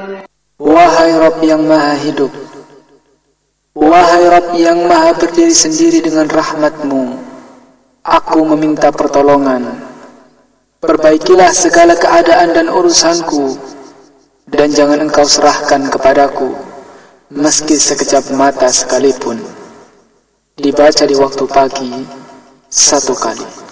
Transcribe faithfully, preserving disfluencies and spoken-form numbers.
Wahai Rabb yang maha hidup, wahai Rabb yang maha berdiri sendiri dengan rahmat-Mu, aku meminta pertolongan. Perbaikilah segala keadaan dan urusanku, dan jangan Engkau serahkan kepadaku meski sekejap mata sekalipun. Dibaca di waktu pagi satu kali.